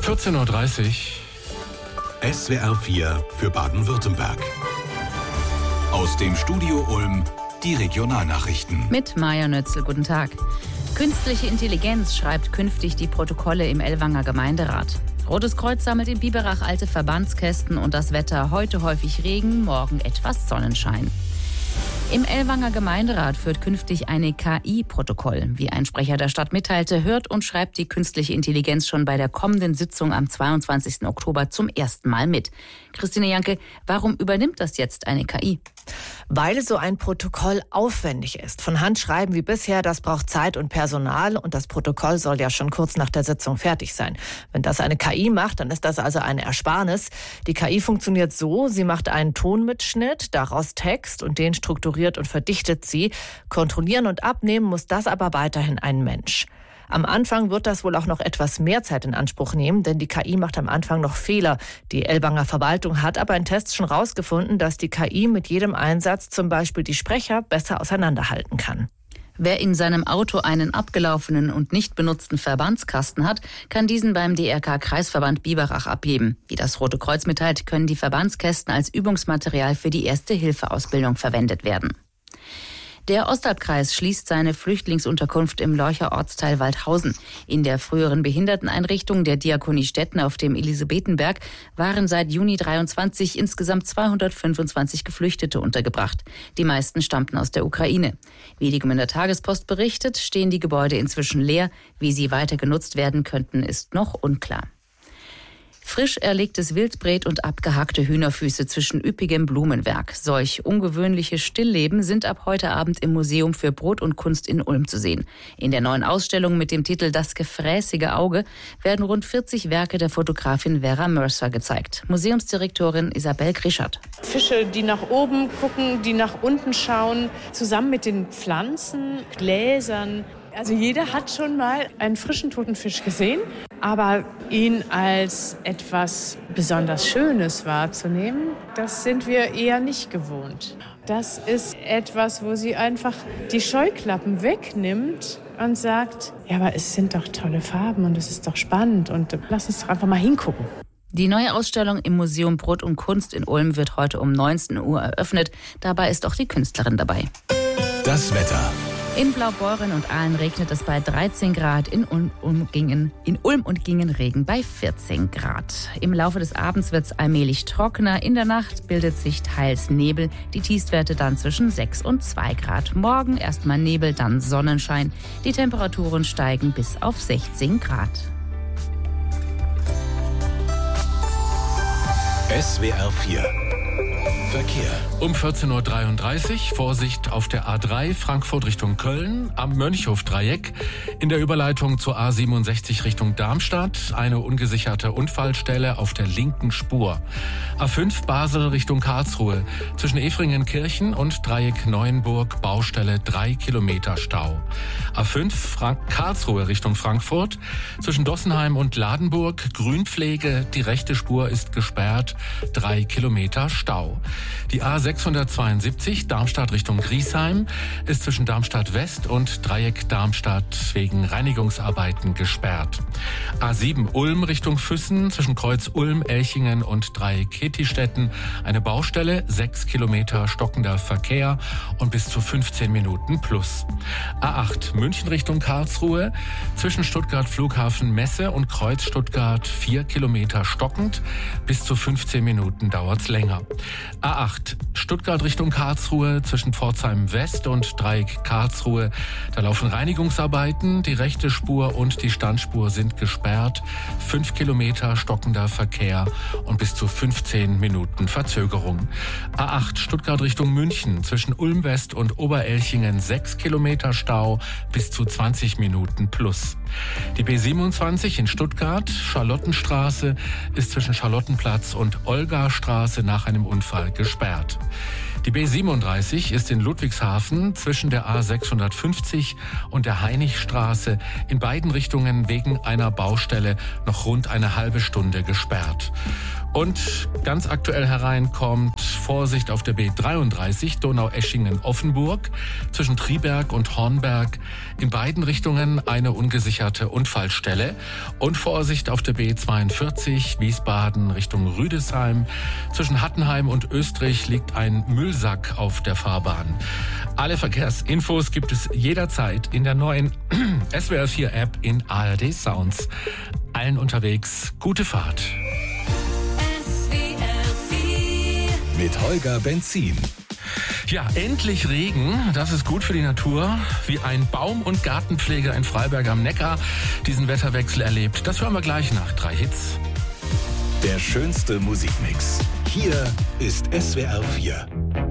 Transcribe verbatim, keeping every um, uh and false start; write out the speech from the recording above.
vierzehn Uhr dreißig. S W R vier für Baden-Württemberg. Aus dem Studio Ulm die Regionalnachrichten. Mit Maja Nötzl, guten Tag. Künstliche Intelligenz schreibt künftig die Protokolle im Ellwanger Gemeinderat. Rotes Kreuz sammelt in Biberach alte Verbandskästen und das Wetter: heute häufig Regen, morgen etwas Sonnenschein. Im Ellwanger Gemeinderat führt künftig eine K I-Protokoll. Wie ein Sprecher der Stadt mitteilte, hört und schreibt die künstliche Intelligenz schon bei der kommenden Sitzung am zweiundzwanzigsten Oktober zum ersten Mal mit. Christine Janke, warum übernimmt das jetzt eine K I? Weil so ein Protokoll aufwendig ist. Von Hand schreiben wie bisher, das braucht Zeit und Personal und das Protokoll soll ja schon kurz nach der Sitzung fertig sein. Wenn das eine K I macht, dann ist das also eine Ersparnis. Die K I funktioniert so, sie macht einen Tonmitschnitt, daraus Text und den strukturiert und verdichtet sie. Kontrollieren und abnehmen muss das aber weiterhin ein Mensch. Am Anfang wird das wohl auch noch etwas mehr Zeit in Anspruch nehmen, denn die K I macht am Anfang noch Fehler. Die Ellwanger Verwaltung hat aber in Tests schon rausgefunden, dass die K I mit jedem Einsatz zum Beispiel die Sprecher besser auseinanderhalten kann. Wer in seinem Auto einen abgelaufenen und nicht benutzten Verbandskasten hat, kann diesen beim D R K-Kreisverband Biberach abgeben. Wie das Rote Kreuz mitteilt, können die Verbandskästen als Übungsmaterial für die Erste-Hilfe-Ausbildung verwendet werden. Der Ostalbkreis schließt seine Flüchtlingsunterkunft im Lorcher Ortsteil Waldhausen. In der früheren Behinderteneinrichtung der Diakonie Stetten auf dem Elisabethenberg waren seit Juni dreiundzwanzig insgesamt zweihundertfünfundzwanzig Geflüchtete untergebracht. Die meisten stammten aus der Ukraine. Wie die Gmünder Tagespost berichtet, stehen die Gebäude inzwischen leer. Wie sie weiter genutzt werden könnten, ist noch unklar. Frisch erlegtes Wildbret und abgehackte Hühnerfüße zwischen üppigem Blumenwerk. Solch ungewöhnliche Stillleben sind ab heute Abend im Museum für Brot und Kunst in Ulm zu sehen. In der neuen Ausstellung mit dem Titel Das gefräßige Auge werden rund vierzig Werke der Fotografin Vera Mercer gezeigt. Museumsdirektorin Isabel Grischert. Fische, die nach oben gucken, die nach unten schauen, zusammen mit den Pflanzen, Gläsern. Also jeder hat schon mal einen frischen toten Fisch gesehen, aber ihn als etwas besonders Schönes wahrzunehmen, das sind wir eher nicht gewohnt. Das ist etwas, wo sie einfach die Scheuklappen wegnimmt und sagt, ja, aber es sind doch tolle Farben und es ist doch spannend und lass uns doch einfach mal hingucken. Die neue Ausstellung im Museum Brot und Kunst in Ulm wird heute um neunzehn Uhr eröffnet. Dabei ist auch die Künstlerin dabei. Das Wetter. In Blaubeuren und Aalen regnet es bei dreizehn Grad, in Ulm, und Gingen, in Ulm und Gingen Regen bei vierzehn Grad. Im Laufe des Abends wird es allmählich trockener, in der Nacht bildet sich teils Nebel, die Tiefstwerte dann zwischen sechs und zwei Grad. Morgen erstmal Nebel, dann Sonnenschein, die Temperaturen steigen bis auf sechzehn Grad. S W R vier Verkehr. Um vierzehn Uhr dreiunddreißig, Vorsicht auf der A drei Frankfurt Richtung Köln, am Mönchhof-Dreieck. In der Überleitung zur A siebenundsechzig Richtung Darmstadt eine ungesicherte Unfallstelle auf der linken Spur. A fünf Basel Richtung Karlsruhe, zwischen Efringenkirchen und Dreieck Neuenburg Baustelle drei Kilometer Stau. A fünf Frank- Karlsruhe Richtung Frankfurt, zwischen Dossenheim und Ladenburg Grünpflege, die rechte Spur ist gesperrt, drei Kilometer Stau. Die A sechshundertzweiundsiebzig Darmstadt Richtung Griesheim ist zwischen Darmstadt West und Dreieck Darmstadt wegen Reinigungsarbeiten gesperrt. A sieben Ulm Richtung Füssen zwischen Kreuz Ulm, Elchingen und Dreieck Ketistetten eine Baustelle, sechs Kilometer stockender Verkehr und bis zu fünfzehn Minuten plus. A acht München Richtung Karlsruhe zwischen Stuttgart Flughafen Messe und Kreuz Stuttgart vier Kilometer stockend, bis zu fünfzehn Minuten dauert's länger. A acht Stuttgart Richtung Karlsruhe zwischen Pforzheim West und Dreieck Karlsruhe. Da laufen Reinigungsarbeiten, die rechte Spur und die Standspur sind gesperrt. Fünf Kilometer stockender Verkehr und bis zu fünfzehn Minuten Verzögerung. A acht Stuttgart Richtung München zwischen Ulm West und Oberelchingen sechs Kilometer Stau, bis zu zwanzig Minuten plus. Die B siebenundzwanzig in Stuttgart, Charlottenstraße, ist zwischen Charlottenplatz und Olgastraße nach einem Unfall gesperrt. Die B siebenunddreißig ist in Ludwigshafen zwischen der A sechshundertfünfzig und der Hainichstraße in beiden Richtungen wegen einer Baustelle noch rund eine halbe Stunde gesperrt. Und ganz aktuell herein kommt Vorsicht auf der B dreiunddreißig, Donaueschingen-Offenburg, zwischen Triberg und Hornberg. In beiden Richtungen eine ungesicherte Unfallstelle. Und Vorsicht auf der B zweiundvierzig, Wiesbaden Richtung Rüdesheim. Zwischen Hattenheim und Österreich liegt ein Müllsack auf der Fahrbahn. Alle Verkehrsinfos gibt es jederzeit in der neuen S W R vier App in A R D Sounds. Allen unterwegs gute Fahrt. Mit Holger Benzin. Ja, endlich Regen. Das ist gut für die Natur. Wie ein Baum- und Gartenpfleger in Freiberg am Neckar diesen Wetterwechsel erlebt. Das hören wir gleich nach drei Hits. Der schönste Musikmix. Hier ist S W R vier.